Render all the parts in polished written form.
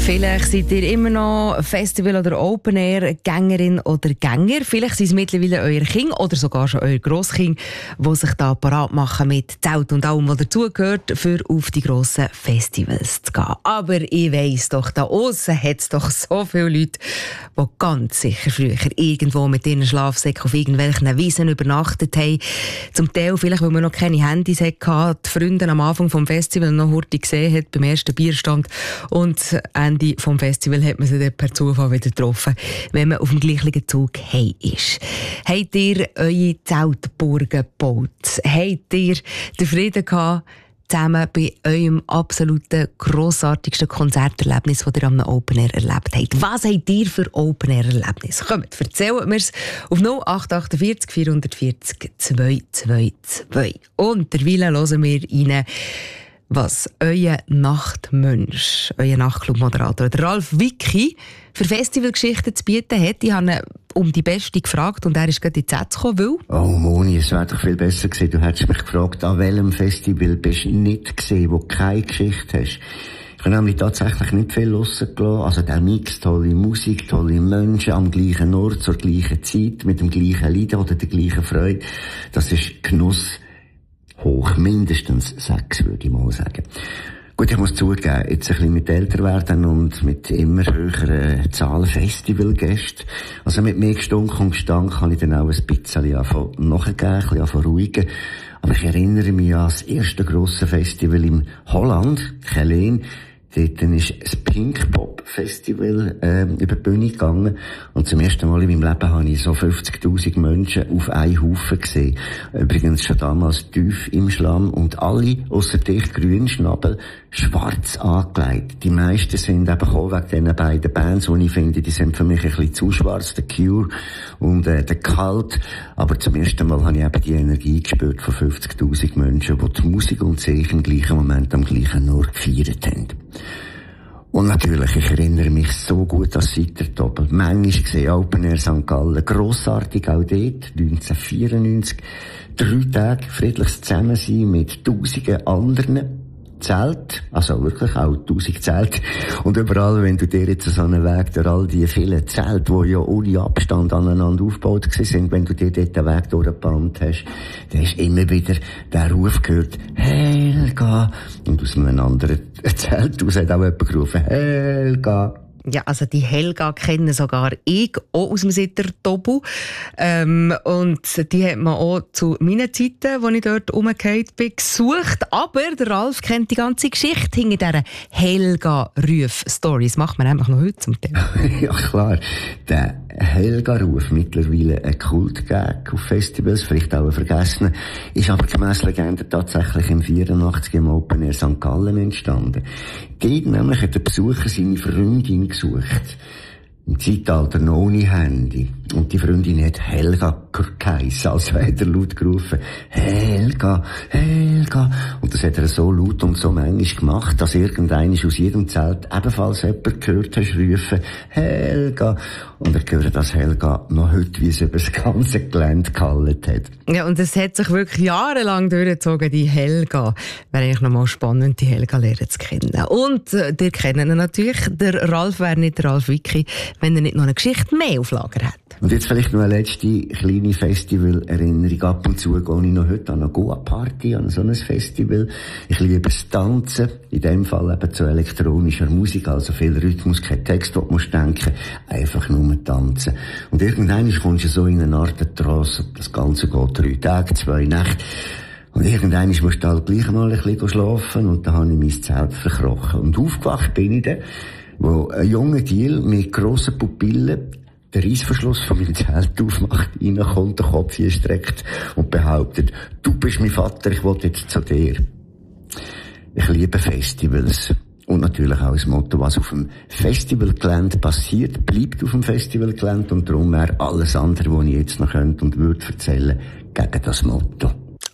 Vielleicht seid ihr immer noch Festival- oder Open-Air-Gängerin oder Gänger. Vielleicht sind es mittlerweile euer Kind oder sogar schon euer Grosskind, die sich da parat machen mit Zelt und allem, was dazugehört, für auf die grossen Festivals zu gehen. Aber ich weiss doch, da aussen hat es doch so viele Leute, die ganz sicher früher irgendwo mit ihren Schlafsäcken auf irgendwelchen Wiesen übernachtet haben. Zum Teil vielleicht, weil man noch keine Handys hatte, die Freunde am Anfang vom Festival noch hurtig gesehen hat, beim ersten Bierstand. Und Ende vom Festival hat man sie dann per Zufall wieder getroffen, wenn man auf dem gleichen Zug heim ist. Habt ihr eure Zeltburgen gebaut? Habt ihr den Frieden gehabt, zusammen bei eurem absoluten grossartigsten Konzerterlebnis, das ihr am Open Air erlebt habt? Was habt ihr für Open Air Erlebnis? Kommt, erzählt mir's auf 0848 440 222. Und derweil hören wir rein, was euer Nachtmensch, euer Nachtclub-Moderator, der Ralf Wicki, für Festivalgeschichten zu bieten hat. Ich habe ihn um die Beste gefragt und er ist gerade in die Zetz gekommen, weil... Oh Moni, es wäre doch viel besser gewesen. Du hättest mich gefragt, an welchem Festival bist du nicht gesehen, wo du keine Geschichte hast. Ich habe nämlich tatsächlich nicht viel rausgelassen. Also der Mix, tolle Musik, tolle Menschen, am gleichen Ort, zur gleichen Zeit, mit dem gleichen Leiden oder der gleichen Freude. Das ist Genuss hoch, mindestens 6, würde ich mal sagen. Gut, ich muss zugeben, jetzt ein bisschen mit älter werden und mit immer höheren Zahlen Festivalgästen. Also mit mehr Gestunk und Gestank kann ich dann auch ein bisschen nachgeben, ein bisschen ruhigen. Aber ich erinnere mich an das erste grosse Festival in Holland, Geleen. Dort ist das Pink Pop Festival über die Bühne gegangen. Und zum ersten Mal in meinem Leben habe ich so 50.000 Menschen auf einen Haufen gesehen. Übrigens schon damals tief im Schlamm. Und alle, ausser dich, grün, Schnabel, schwarz angelegt. Die meisten sind eben gekommen wegen diesen beiden Bands, die ich finde, die sind für mich ein bisschen zu schwarz. Der Cure und der Cult. Aber zum ersten Mal habe ich eben die Energie gespürt von 50.000 Menschen, die die Musik und sich im gleichen Moment am gleichen Ort gefeiert haben. Und natürlich, ich erinnere mich so gut an Seitertobel. Manchmal gesehen, Open Air St. Gallen. Grossartig auch dort, 1994. 3 Tage friedliches Zusammensein mit Tausenden anderen. Zelt, also wirklich auch 1000 Zelte. Und überall, wenn du dir jetzt so einen Weg durch all die vielen Zelte, die ja ohne Abstand aneinander aufgebaut sind, wenn du dir dort den Weg durchgebannt hast, dann hast du immer wieder den Ruf gehört, Helga. Und aus einem anderen Zelt aus hat auch jemand gerufen, Helga. Ja, also die Helga kennen sogar ich, auch aus dem Sitter-Tobu. Und die hat man auch zu meinen Zeiten, als ich dort rumgefallen bin, gesucht. Aber der Ralf kennt die ganze Geschichte hinter dieser Helga-Ruf-Story. Das macht man einfach noch heute zum Thema. Ja, klar. Der Helga-Ruf, mittlerweile ein Kultgag auf Festivals, vielleicht auch ein Vergessener, ist aber gemäss Legende tatsächlich im 84 im Open Air St. Gallen entstanden. Dort nämlich hat der Besucher seine Freundin gesucht. Im Zeitalter noch ohne Handy. Und die Freundin hat Helga geheissen, also hat er laut gerufen, Helga, Helga. Und das hat er so laut und so manchmal gemacht, dass irgendeiner aus jedem Zelt ebenfalls jemand gehört hat rufen, Helga. Und er hört das Helga noch heute, wie es über das ganze Gelände gehalten hat. Ja, und es hat sich wirklich jahrelang durchgezogen, die Helga. Wäre eigentlich nochmal spannend, die Helga lernen zu kennen. Und ihr kennt ihn natürlich, der Ralf wäre nicht der Ralf Wicki, wenn er nicht noch eine Geschichte mehr auf Lager hat. Und jetzt vielleicht noch eine letzte kleine Festival-Erinnerung. Ab und zu gehe ich noch heute an eine Goa-Party, an so ein Festival. Ich liebe das Tanzen. In dem Fall eben zu elektronischer Musik, also viel Rhythmus, kein Text, wo du musst denken, einfach nur tanzen. Und irgendwann kommst du so in eine Art Trance. Das Ganze geht 3 Tage, 2 Nächte. Und irgendwann musst du halt gleich mal ein bisschen schlafen. Und dann habe ich mein Zelt verkrochen. Und aufgewacht bin ich dann, wo ein junger Deal mit grossen Pupillen den Reissverschluss von meinem Zelt aufmacht, reinkommt, den Kopf hier streckt und behauptet, du bist mein Vater, ich will jetzt zu dir. Ich liebe Festivals. Und natürlich auch das Motto, was auf dem Festivalgelände passiert, bleibt auf dem Festivalgelände und darum wäre alles andere, was ich jetzt noch könnte und würde erzählen, gegen das Motto.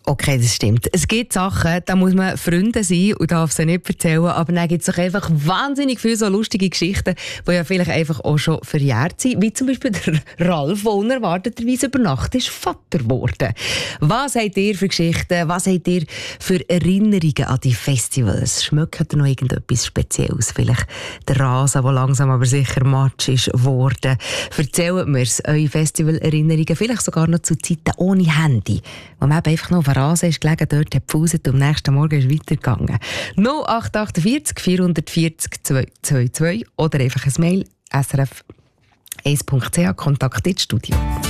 Okay, das stimmt. Es gibt Sachen, da muss man Freunde sein und darf sie nicht erzählen, aber dann gibt es doch einfach wahnsinnig viele so lustige Geschichten, die ja vielleicht einfach auch schon verjährt sind, wie zum Beispiel der Ralf, der unerwarteterweise über Nacht ist Vater geworden. Was habt ihr für Geschichten, was habt ihr für Erinnerungen an die Festivals? Schmeckt ihr noch irgendetwas Spezielles? Vielleicht der Rasen, der langsam aber sicher matsch ist geworden. Erzählt mir es, eure Festivalerinnerungen, vielleicht sogar noch zu Zeiten ohne Handy, wo man einfach noch auf den Rasen ist gelegen, dort hat gepfuset und am nächsten Morgen ist weitergegangen. 0848 440 222 oder einfach ein Mail srf1.ch, Kontakt ins Studio.